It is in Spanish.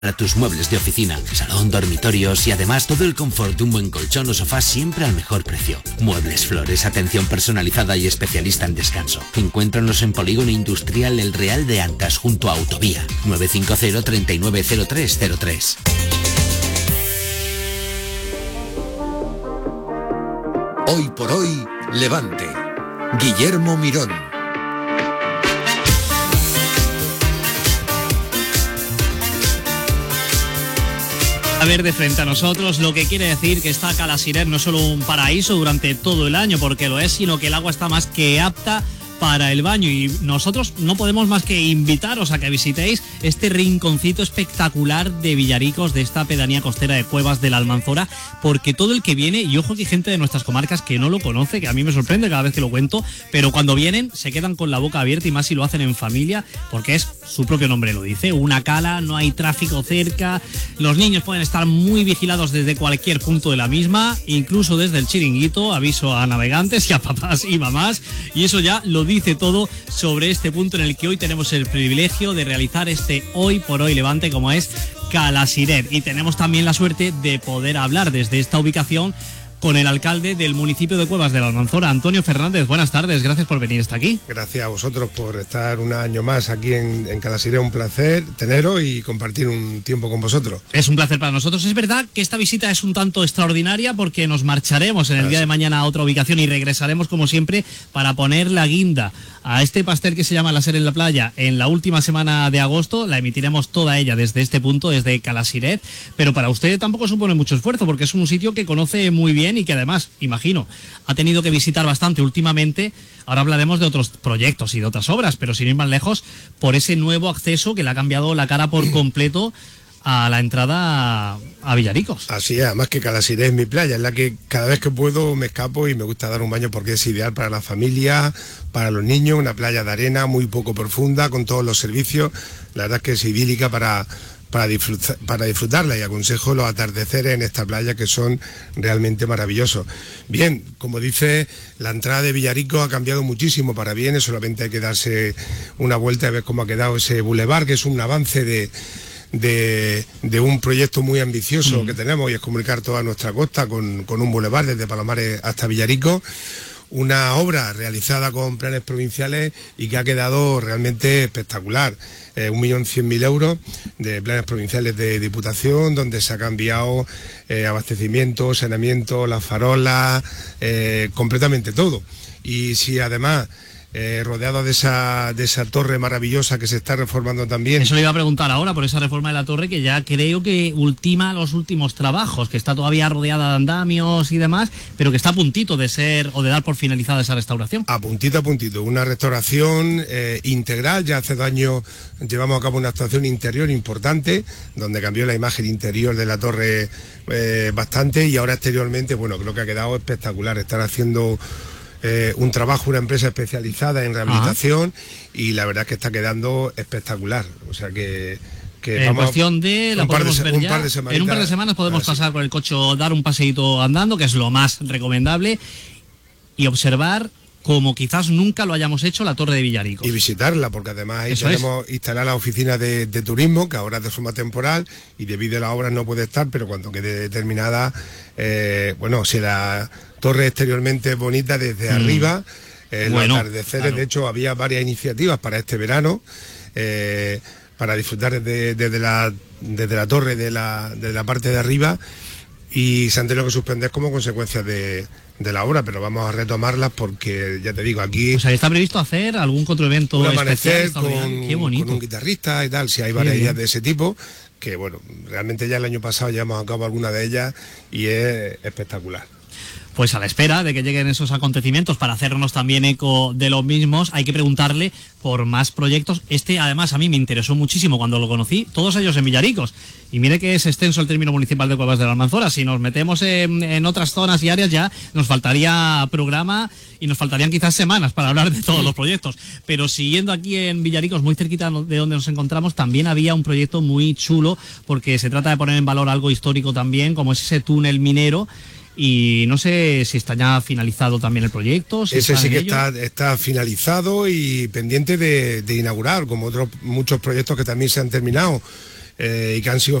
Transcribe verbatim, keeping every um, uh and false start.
Para tus muebles de oficina, salón, dormitorios y además todo el confort de un buen colchón o sofá siempre al mejor precio. Muebles Flores, atención personalizada y especialista en descanso. Encuéntranos en Polígono Industrial El Real de Antas junto a Autovía. nueve cinco cero, tres nueve cero tres cero tres. Hoy por hoy, Levante. Guillermo Mirón. A ver de frente a nosotros, lo que quiere decir que esta Cala Siret no es solo un paraíso durante todo el año, porque lo es, sino que el agua está más que apta para el baño, y nosotros no podemos más que invitaros a que visitéis este rinconcito espectacular de Villaricos, de esta pedanía costera de Cuevas de la Almanzora, porque todo el que viene, y ojo que hay gente de nuestras comarcas que no lo conoce, que a mí me sorprende cada vez que lo cuento, pero cuando vienen se quedan con la boca abierta, y más si lo hacen en familia, porque es, su propio nombre lo dice, una cala, no hay tráfico cerca, los niños pueden estar muy vigilados desde cualquier punto de la misma, incluso desde el chiringuito, aviso a navegantes y a papás y mamás, y eso ya lo dice todo sobre este punto en el que hoy tenemos el privilegio de realizar este Hoy por Hoy Levante, como es Cala Siret, y tenemos también la suerte de poder hablar desde esta ubicación con el alcalde del municipio de Cuevas de la Almanzora, Antonio Fernández. Buenas tardes, gracias por venir hasta aquí. Gracias a vosotros por estar un año más aquí en, en Cala Siret. Un placer teneros y compartir un tiempo con vosotros. Es un placer para nosotros. Es verdad que esta visita es un tanto extraordinaria porque nos marcharemos en el Gracias. día de mañana a otra ubicación y regresaremos como siempre para poner la guinda a este pastel que se llama La Ser en la Playa en la última semana de agosto. La emitiremos toda ella desde este punto, desde Cala Siret, pero para usted tampoco supone mucho esfuerzo porque es un sitio que conoce muy bien y que además, imagino, ha tenido que visitar bastante últimamente. Ahora hablaremos de otros proyectos y de otras obras, pero sin ir más lejos, por ese nuevo acceso que le ha cambiado la cara por completo a la entrada a Villaricos. Así es, además que Cala Siret es mi playa, es la que cada vez que puedo me escapo y me gusta dar un baño porque es ideal para la familia, para los niños, una playa de arena muy poco profunda, con todos los servicios. La verdad es que es idílica para... Para, disfrutar, para disfrutarla, y aconsejo los atardeceres en esta playa que son realmente maravillosos. Bien, como dice, la entrada de Villaricos ha cambiado muchísimo para bien, solamente hay que darse una vuelta y ver cómo ha quedado ese bulevar, que es un avance de, de, de un proyecto muy ambicioso mm. que tenemos, y es comunicar toda nuestra costa con, con un bulevar desde Palomares hasta Villaricos. Una obra realizada con planes provinciales y que ha quedado realmente espectacular. Eh, un millón cien mil euros de planes provinciales de Diputación, donde se ha cambiado eh, abastecimiento, saneamiento, las farolas, eh, completamente todo. Y si además... Eh, rodeado de esa de esa torre maravillosa que se está reformando también. Eso le iba a preguntar ahora por esa reforma de la torre, que ya creo que ultima los últimos trabajos, que está todavía rodeada de andamios y demás, pero que está a puntito de ser o de dar por finalizada esa restauración. A puntito a puntito, una restauración eh, integral. Ya hace dos años llevamos a cabo una actuación interior importante, donde cambió la imagen interior de la torre eh, bastante, y ahora exteriormente, bueno, creo que ha quedado espectacular. Están haciendo Eh, un trabajo, una empresa especializada en rehabilitación. Ajá. Y la verdad es que está quedando espectacular, o sea que... que en vamos cuestión de, la podemos de, ver un ya, par de semanas, en un par de semanas podemos pasar sí. con el coche, dar un paseíto andando, que es lo más recomendable, y observar como quizás nunca lo hayamos hecho la Torre de Villaricos. Y visitarla, porque además ahí Eso tenemos es. instalada la oficina de, de turismo, que ahora es de forma temporal, y debido a las obras no puede estar, pero cuando quede terminada, eh, bueno, si la torre exteriormente es bonita desde mm. arriba, eh, bueno, los atardeceres, claro. De hecho había varias iniciativas para este verano, eh, para disfrutar desde, desde, la, desde la torre de la, de la parte de arriba, y se han tenido que suspender como consecuencia de, de la obra, pero vamos a retomarlas porque, ya te digo, aquí... O sea, ¿está previsto hacer algún otro evento un amanecer especial? Con, Qué bonito. con un guitarrista y tal, si hay varias ideas de ese tipo, que bueno, realmente ya el año pasado llevamos a cabo alguna de ellas y es espectacular. Pues a la espera de que lleguen esos acontecimientos para hacernos también eco de los mismos, hay que preguntarle por más proyectos. Este, además, a mí me interesó muchísimo cuando lo conocí, todos ellos en Villaricos. Y mire que es extenso el término municipal de Cuevas de la Almanzora. Si nos metemos en, en otras zonas y áreas ya nos faltaría programa y nos faltarían quizás semanas para hablar de todos los proyectos. Pero siguiendo aquí en Villaricos, muy cerquita de donde nos encontramos, también había un proyecto muy chulo, porque se trata de poner en valor algo histórico también, como es ese túnel minero. Y no sé si está ya finalizado también el proyecto. Si Ese sí que está, está finalizado y pendiente de, de inaugurar, como otros muchos proyectos que también se han terminado. eh, y que han sido